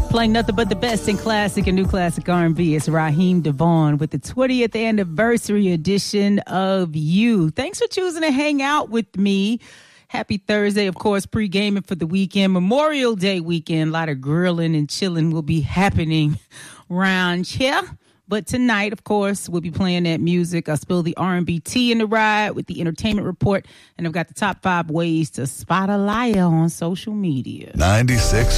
Playing nothing but the best in classic and new classic R&B. It's Raheem DeVaughn with the 20th anniversary edition of You. Thanks for choosing to hang out with me. Happy Thursday, of course, pre-gaming for the weekend. Memorial Day weekend. A lot of grilling and chilling will be happening around here. But tonight, of course, we'll be playing that music. I'll spill the R&B tea in the ride with the entertainment report. And I've got the top 5 ways to spot a liar on social media. 96.